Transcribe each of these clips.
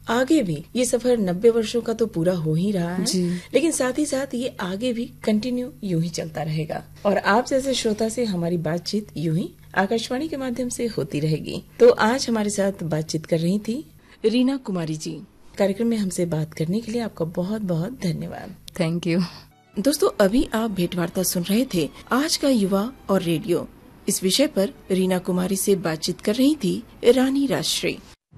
आगे भी ये सफर 90 वर्षों का तो पूरा हो ही रहा है जी। लेकिन साथ ही साथ ये आगे भी कंटिन्यू यूं ही चलता रहेगा और आप जैसे श्रोता से हमारी बातचीत यूं ही आकाशवाणी के माध्यम से होती रहेगी। तो आज हमारे साथ बातचीत कर रही थी रीना कुमारी जी। कार्यक्रम में हमसे बात करने के लिए आपका बहुत बहुत धन्यवाद। Thank you. दोस्तों, अभी आप भेंटवार्ता सुन रहे थे आज का युवा और रेडियो। इस विषय पर रीना कुमारी से बातचीत कर रही थी रानी राजश्री।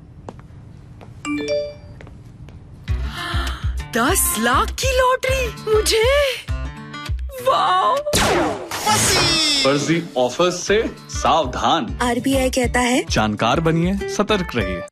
10 लाख की लॉटरी मुझे, वाओ! फर्जी ऑफर्स से सावधान। आरबीआई कहता है जानकार बनिए, सतर्क रहिए।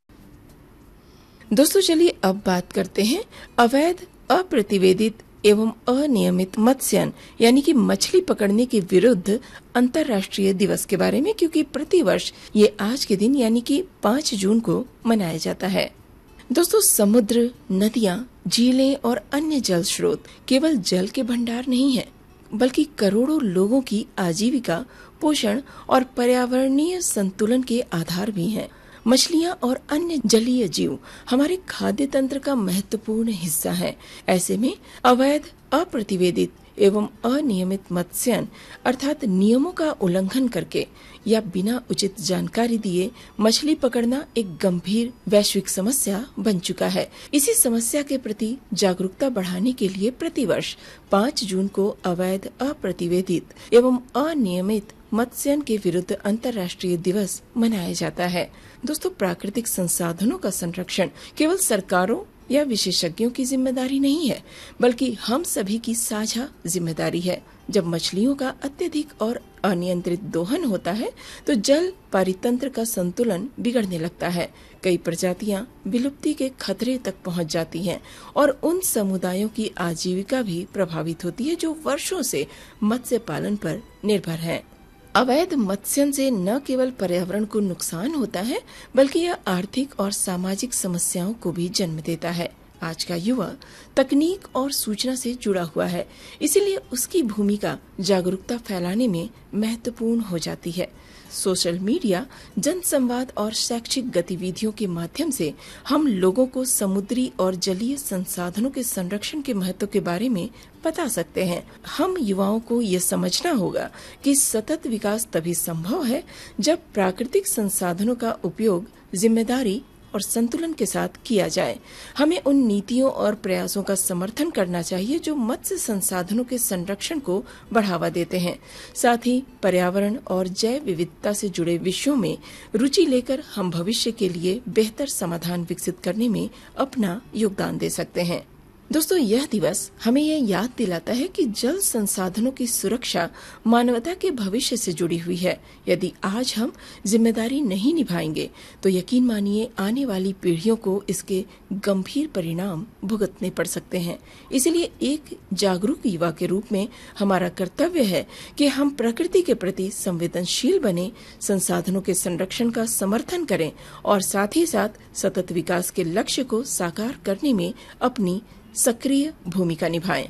दोस्तों, चलिए अब बात करते हैं अवैध, अप्रतिवेदित एवं अनियमित मत्स्यन यानी कि मछली पकड़ने के विरुद्ध अंतर्राष्ट्रीय दिवस के बारे में, क्योंकि प्रतिवर्ष ये आज के दिन यानी कि 5 जून को मनाया जाता है। दोस्तों, समुद्र, नदियां, झीलें और अन्य जल स्रोत केवल जल के भंडार नहीं है, बल्कि करोड़ों लोगों की आजीविका, पोषण और पर्यावरणीय संतुलन के आधार भी हैं। मछलियां और अन्य जलीय जीव हमारे खाद्य तंत्र का महत्वपूर्ण हिस्सा है। ऐसे में अवैध, अप्रतिवेदित एवं अनियमित मत्स्यन अर्थात नियमों का उल्लंघन करके या बिना उचित जानकारी दिए मछली पकड़ना एक गंभीर वैश्विक समस्या बन चुका है। इसी समस्या के प्रति जागरूकता बढ़ाने के लिए प्रतिवर्ष 5 जून को अवैध, अप्रतिवेदित एवं अनियमित मत्स्यन के विरुद्ध अंतर्राष्ट्रीय दिवस मनाया जाता है। दोस्तों, प्राकृतिक संसाधनों का संरक्षण केवल सरकारों या विशेषज्ञों की जिम्मेदारी नहीं है, बल्कि हम सभी की साझा जिम्मेदारी है। जब मछलियों का अत्यधिक और अनियंत्रित दोहन होता है तो जल पारितंत्र का संतुलन बिगड़ने लगता है। कई प्रजातियां विलुप्ति के खतरे तक पहुंच जाती हैं और उन समुदायों की आजीविका भी प्रभावित होती है जो वर्षों से मत्स्य पालन पर निर्भर हैं। अवैध मत्स्यन से न केवल पर्यावरण को नुकसान होता है, बल्कि यह आर्थिक और सामाजिक समस्याओं को भी जन्म देता है। आज का युवा तकनीक और सूचना से जुड़ा हुआ है, इसीलिए उसकी भूमिका जागरूकता फैलाने में महत्वपूर्ण हो जाती है। सोशल मीडिया, जनसंवाद और शैक्षिक गतिविधियों के माध्यम से हम लोगों को समुद्री और जलीय संसाधनों के संरक्षण के महत्व के बारे में बता सकते हैं। हम युवाओं को ये समझना होगा कि सतत विकास तभी संभव है जब प्राकृतिक संसाधनों का उपयोग जिम्मेदारी और संतुलन के साथ किया जाए। हमें उन नीतियों और प्रयासों का समर्थन करना चाहिए जो मत्स्य संसाधनों के संरक्षण को बढ़ावा देते हैं। साथ ही पर्यावरण और जैव विविधता से जुड़े विषयों में रुचि लेकर हम भविष्य के लिए बेहतर समाधान विकसित करने में अपना योगदान दे सकते हैं। दोस्तों, यह दिवस हमें यह याद दिलाता है कि जल संसाधनों की सुरक्षा मानवता के भविष्य से जुड़ी हुई है। यदि आज हम जिम्मेदारी नहीं निभाएंगे तो यकीन मानिए आने वाली पीढ़ियों को इसके गंभीर परिणाम भुगतने पड़ सकते हैं। इसलिए एक जागरूक युवा के रूप में हमारा कर्तव्य है कि हम प्रकृति के प्रति संवेदनशील बने, संसाधनों के संरक्षण का समर्थन करें और साथ ही साथ सतत विकास के लक्ष्य को साकार करने में अपनी सक्रिय भूमिका निभाएं।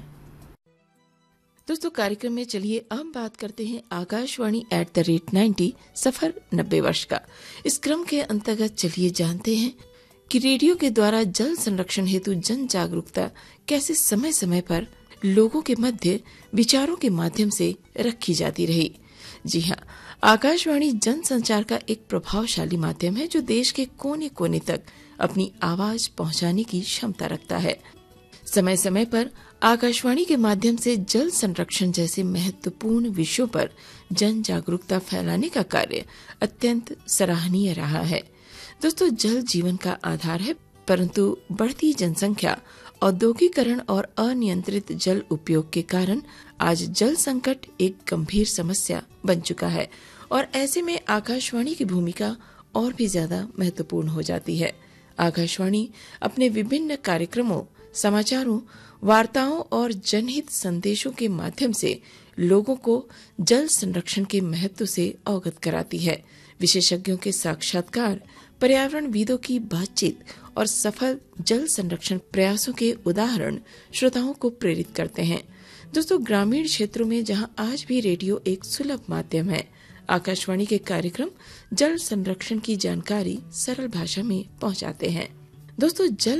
दोस्तों, कार्यक्रम में चलिए अब बात करते हैं आकाशवाणी @90 सफर 90 वर्ष का। इस क्रम के अंतर्गत चलिए जानते हैं कि रेडियो के द्वारा जल संरक्षण हेतु जन जागरूकता कैसे समय समय पर लोगों के मध्य विचारों के माध्यम से रखी जाती रही। जी हाँ, आकाशवाणी जन संचार का एक प्रभावशाली माध्यम है जो देश के कोने कोने तक अपनी आवाज पहुंचाने की क्षमता रखता है। समय समय पर आकाशवाणी के माध्यम से जल संरक्षण जैसे महत्वपूर्ण विषयों पर जन जागरूकता फैलाने का कार्य अत्यंत सराहनीय रहा है। दोस्तों, जल जीवन का आधार है, परंतु बढ़ती जनसंख्या, औद्योगिकरण और अनियंत्रित जल उपयोग के कारण आज जल संकट एक गंभीर समस्या बन चुका है और ऐसे में आकाशवाणी की भूमिका और भी ज्यादा महत्वपूर्ण हो जाती है। आकाशवाणी अपने विभिन्न कार्यक्रमों, समाचारों, वार्ताओं और जनहित संदेशों के माध्यम से लोगों को जल संरक्षण के महत्व से अवगत कराती है। विशेषज्ञों के साक्षात्कार, पर्यावरणविदों की बातचीत और सफल जल संरक्षण प्रयासों के उदाहरण श्रोताओं को प्रेरित करते हैं। दोस्तों, ग्रामीण क्षेत्रों में जहां आज भी रेडियो एक सुलभ माध्यम है, आकाशवाणी के कार्यक्रम जल संरक्षण की जानकारी सरल भाषा में पहुंचाते हैं। दोस्तों, जल